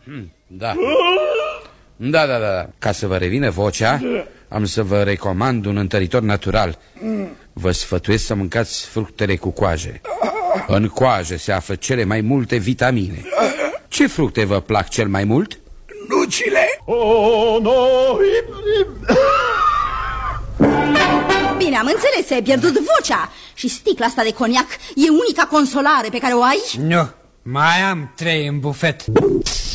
Da. Da. Ca să vă revină vocea, am să vă recomand un întăritor natural. Vă sfătuiesc să mâncați fructele cu coaje. În coaje se află cele mai multe vitamine. Ce fructe vă plac cel mai mult? Nucile. Bine, am înțeles, ai pierdut vocea. Și sticla asta de coniac e unica consolare pe care o ai? Nu, mai am 3 în bufet.